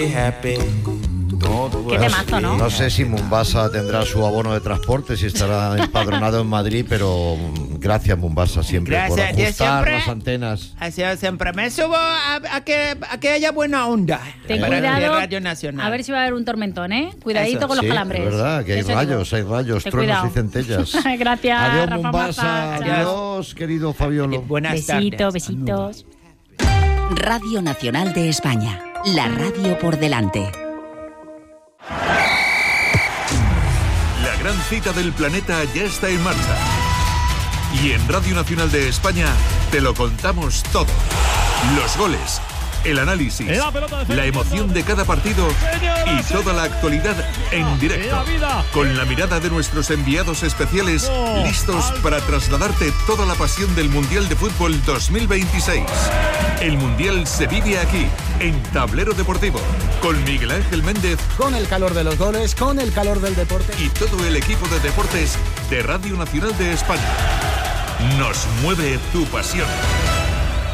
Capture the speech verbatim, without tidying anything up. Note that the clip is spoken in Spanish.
Qué temazo, ¿no? No sé si Mombasa tendrá su abono de transporte, si estará empadronado en Madrid, pero gracias Mombasa siempre Gracias, por ajustar siempre, las antenas. Así siempre me subo a, a, que, a que haya buena onda. Ten para cuidado, Radio Nacional. a ver si va a haber un tormentón, ¿eh? Cuidadito Eso. con los Sí, calambres. es verdad, que hay Eso rayos, digo. hay rayos, Ten truenos cuidado. y centellas. Gracias, Adiós Rafa Mombasa, Maza. Chao. adiós querido Fabiolo. Buenas Besitos, tardes. besitos. Radio Nacional de España, la radio por delante. La gran cita del planeta ya está en marcha. Y en Radio Nacional de España te lo contamos todo. Los goles, el análisis, la emoción de cada partido y toda la actualidad en directo. Con la mirada de nuestros enviados especiales, listos para trasladarte toda la pasión del Mundial de Fútbol dos mil veintiséis. El Mundial se vive aquí, en Tablero Deportivo, con Miguel Ángel Méndez, Con el calor de los goles, con el calor del deporte. y todo el equipo de deportes de Radio Nacional de España. Nos mueve tu pasión.